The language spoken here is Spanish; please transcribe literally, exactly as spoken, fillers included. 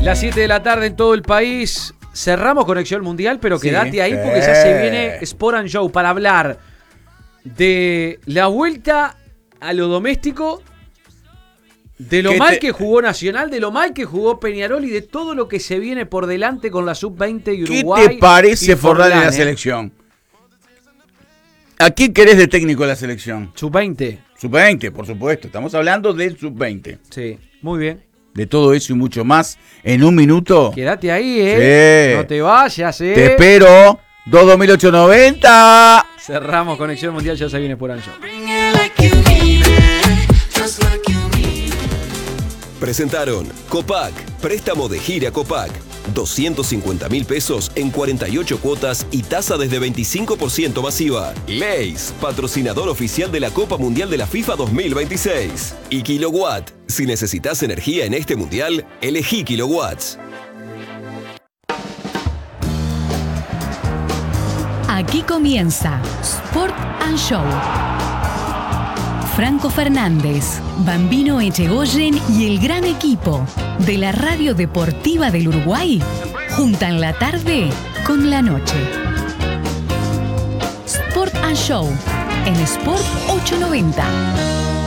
Las siete de la tarde en todo el país. Cerramos Conexión Mundial, pero Sí. quédate ahí porque ya se viene Sport and Show para hablar de la vuelta a lo doméstico, de lo ¿Qué mal te- que jugó Nacional, de lo mal que jugó Peñarol y de todo lo que se viene por delante con la sub veinte y ¿Qué Uruguay. te parece y Forlán en la Forlán, eh? selección? ¿A quién querés de técnico en la selección? sub veinte. sub veinte, por supuesto. Estamos hablando del sub veinte. Sí, muy bien. De todo eso y mucho más en un minuto. Quédate ahí, ¿eh? Sí. No te vayas, ¿eh? Te espero. dos dos mil ochocientos noventa. Cerramos Conexión Mundial, ya se viene Sport and Show. Presentaron Copac, préstamo de gira Copac. doscientos cincuenta mil pesos en cuarenta y ocho cuotas y tasa desde veinticinco por ciento masiva. Leis, patrocinador oficial de la Copa Mundial de la FIFA dos mil veintiséis. Y Kilowatt, si necesitas energía en este mundial, elegí Kilowatts. Aquí comienza Sport and Show. Franco Fernández, Bambino Echegoyen y el gran equipo de la Radio Deportiva del Uruguay juntan la tarde con la noche. Sport and Show en Sport ochocientos noventa.